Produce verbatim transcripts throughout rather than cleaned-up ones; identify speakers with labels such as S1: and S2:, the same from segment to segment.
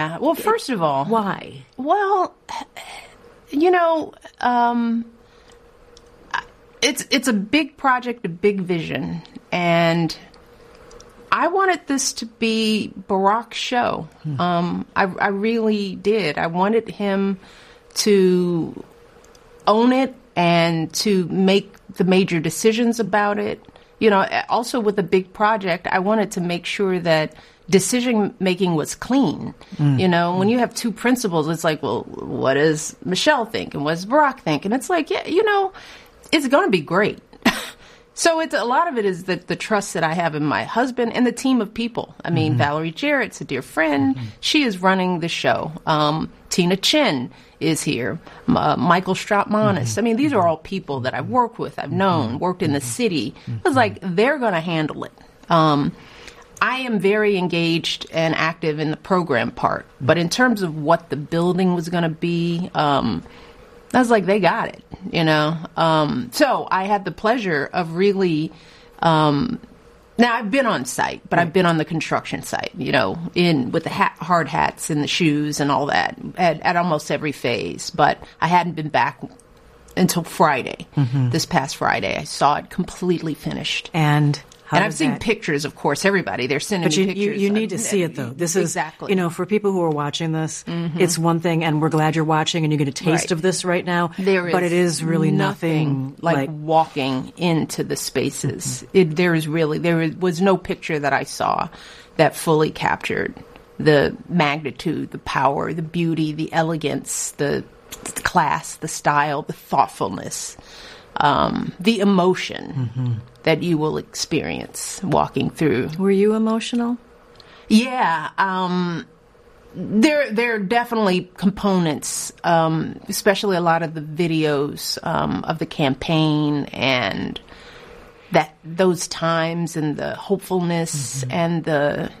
S1: Uh, well, first of all,
S2: why?
S1: Well, you know, um, it's it's a big project, a big vision, and I wanted this to be Barack's show. Hmm. Um, I, I really did. I wanted him to own it and to make the major decisions about it. You know, also with a big project, I wanted to make sure that decision making was clean. Mm. You know, when you have two principals, it's like, well, what does Michelle think and what does Barack think? And it's like, yeah, you know, it's going to be great. So it's a lot of it is the, the trust that I have in my husband and the team of people. I mean, mm-hmm. Valerie Jarrett's a dear friend. Mm-hmm. She is running the show. Um, Tina Chin is here. Uh, Michael Strautmanis. Mm-hmm. I mean, these are all people that I've worked with, I've known, worked in the city. Mm-hmm. It was like, they're going to handle it. Um, I am very engaged and active in the program part. Mm-hmm. But in terms of what the building was going to be, um, I was like, they got it, you know. Um, so I had the pleasure of really, um, now I've been on site, but right. I've been on the construction site, you know, in with the hat, hard hats and the shoes and all that at, at almost every phase. But I hadn't been back until Friday, mm-hmm. this past Friday. I saw it completely finished.
S2: And How
S1: and I've seen
S2: that...
S1: pictures, of course. Everybody, they're sending
S2: but
S1: me
S2: you,
S1: pictures.
S2: You, you need to see it, though. This is,
S1: exactly.
S2: you know, for people who are watching this,
S1: mm-hmm.
S2: it's one thing, and we're glad you're watching, and you get a taste
S1: right.
S2: of this right now.
S1: There is
S2: but it is really
S1: nothing,
S2: nothing
S1: like,
S2: like
S1: walking into the spaces. Mm-hmm. It, there is really, there was no picture that I saw that fully captured the magnitude, the power, the beauty, the elegance, the, the class, the style, the thoughtfulness, um, the emotion. Mm-hmm. that you will experience walking through.
S2: Were you emotional?
S1: Yeah. Um, there, there are definitely components, um, especially a lot of the videos um, of the campaign and that those times and the hopefulness mm-hmm. and the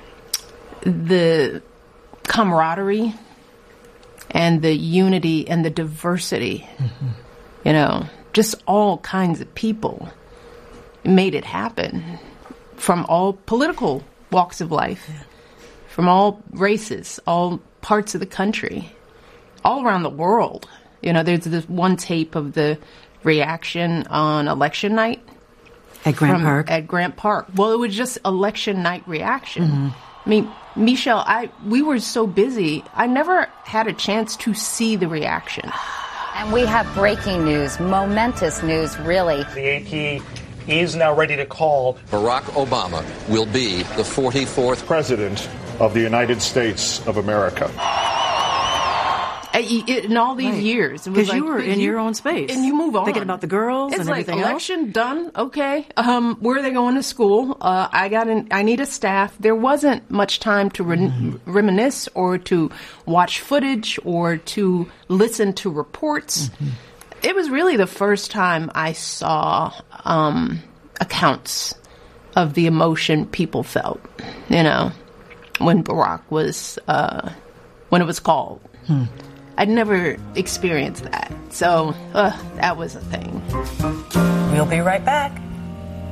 S1: the camaraderie and the unity and the diversity. Mm-hmm. You know, just all kinds of people made it happen from all political walks of life, yeah. from all races, all parts of the country, all around the world. You know, there's this one tape of the reaction on election night.
S2: At Grant
S1: from,
S2: Park?
S1: At Grant Park. Well, it was just election night reaction.
S2: Mm-hmm.
S1: I mean, Michelle, I we were so busy, I never had a chance to see the reaction.
S3: And we have breaking news, momentous news, really.
S4: The A P is now ready to call.
S5: Barack Obama will be the forty-fourth
S6: President of the United States of America.
S1: In all these
S2: right.
S1: years.
S2: Because
S1: like,
S2: you were in
S1: you,
S2: your own space.
S1: And you move on.
S2: Thinking about the girls
S1: it's
S2: and
S1: like
S2: everything
S1: election
S2: else.
S1: done. Okay. Um, where are they going to school? Uh, I got an, I need a staff. There wasn't much time to re- mm-hmm. reminisce or to watch footage or to listen to reports. Mm-hmm. It was really the first time I saw um, accounts of the emotion people felt, you know, when Barack was, uh, when it was called. Hmm. I'd never experienced that. So uh, that was a thing.
S3: We'll be right back.